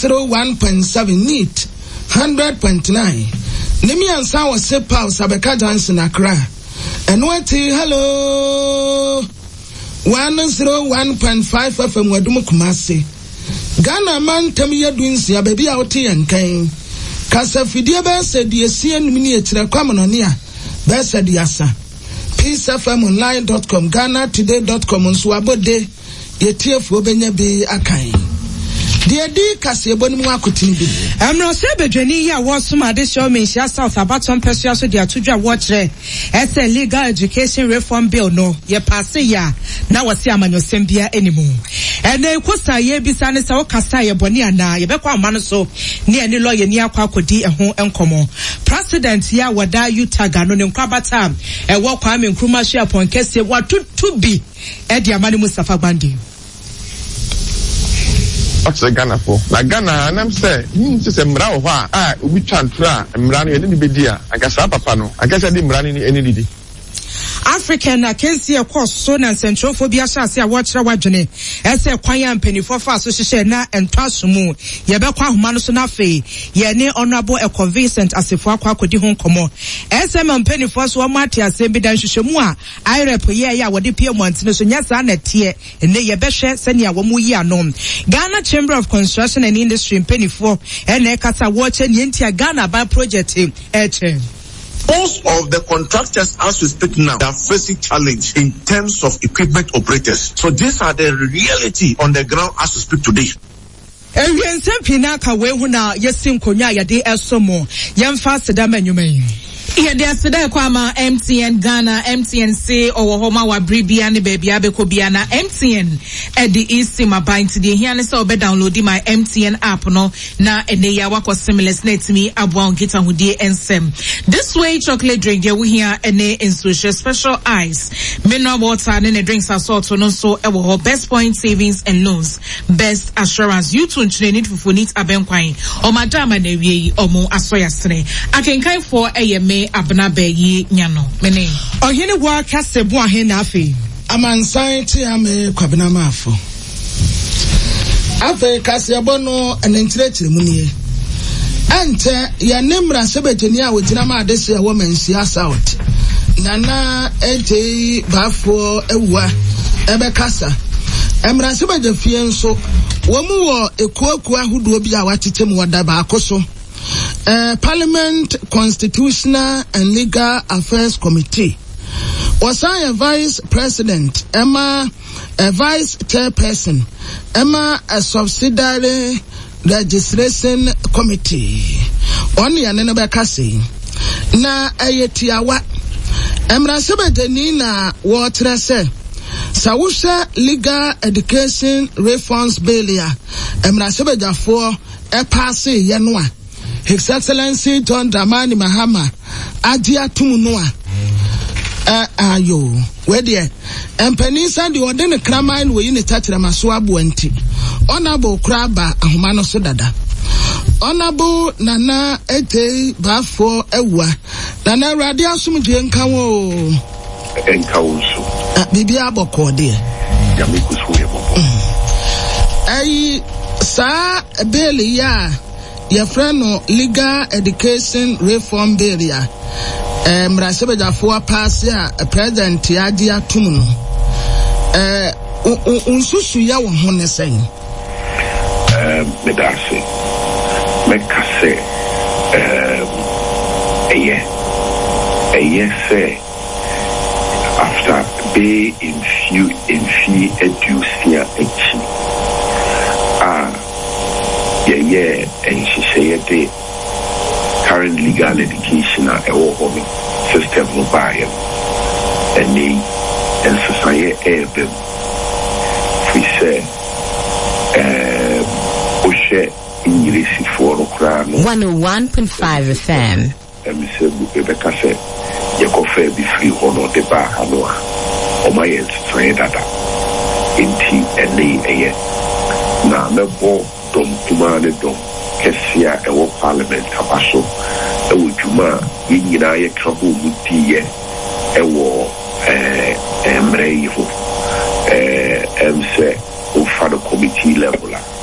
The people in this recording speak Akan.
101.7 NEAT 100.9 Nemi ansa was Sepa Sabeka Johnson Accra and what hello 101.5 FM Wadumu Kumasi Ghana man tamiya dwinsi ya baby out and kain Kasa fidia bese di SCN miniature kwamanonia bese di asa peacefmonline.com GhanaToday.com nswabode yetiefo benye bi akan de di kase ebonimu akotini bi amro se bedwani ya wosoma de show me South Abaton Persia so de atudwa watchre ese legal education reform bill no ye pass ya na wasi amanyosem bia enimu ene kosa ye bisa ne se wokasa ye boni ana ye bekwa amano so ne ene lawyer ni akwa akodi eho enkomo president ya wada Utaga no ne nkwabata ewo Kwame Nkrumah share pon kese watutu bi edi amane Mustafa Gbandi What's Ghana for? Na Ghana, and I'm saying, just a mra we chantra, and Mrani, and any bedia. I guess Papa, I guess I didn't run any lady. African akensi ekọ so na centrophobia shase a watchra wadwene ese kwan mpanifo fa association na entwasomu ye bekwa ahoma no so na fe ye ne honorable Vincent asefo akwa akodi ho nkomo ese mpanifo so amate asem bi dan hwehwemu a irep ye ya wode pie montene so nya sa na tie ne ye behwe sene a wo mu yi anom Ghana Chamber of Construction and Industry mpanifo ene kasa watch ne ntia Ghana by project Most of the contractors, as we speak now, they are facing challenge in terms of equipment operators. So these are the reality on the ground as we speak today. Yeah, there's today kwama MTN Ghana, MTN say or homa wa bribia ne baby abeko biana MTN at the easy my bind to the here so be downloading my MTN app no na ene ya wako seamless net me abwa ngita hudie ensem. This way chocolate drink there we here ene in social special ice. Mineral water and drinks are sort no so ewo best point savings and loans. Best assurance you tune need for need abenkwai. O madama ne wie omo asoya sene. Akenkai for me abna beyi nyano mene ohene wa kase bo ahena afi amansan ti ame kwabena mafo afi kase bono enentirechire munie ante ya nemra sebeteni a wogina ma adese wo mansia south nana eje bafo ewua ebekasa emra sebeje fie nso wo mu wo ekuaku ahudo bi a watetem woda ba akoso Parliament Constitutional and Legal Affairs Committee was I a Vice President, Emma a Vice Chairperson, Emma a Subsidiary Registration Committee. Only an enabakasi. Na ayetiawa. Emra sebedeni na watrese. Sawusha Legal Education Reforms Bill. Emra sebedafo epase yanwa. His Excellency John Dramani Mahama Adia Tumunua ayo where empenisa di odene kraman we in tatra maswabu enti honorable kraba ahumano so dada honorable nana ete bafo ewa nana radio asumje nkawo enkawusu bibi aboko de yamikusu yebo ai sa beli ya your friend no Legal Education Reform Bill ya mrasebeja for pass ya president Adia Tumuno unsusu ya wo hone sen medase mekase say after be in few educia echi and she said the current legal education system no buy and society we say English for 101.5 FM and we said Rebecca said you go fair be free or not the bar or my friend that in tea now no dom tumane dom kesia ewo parliament abaso ewo juma yinyina ye kabo mutiye ewo emreiho emse o fado committee level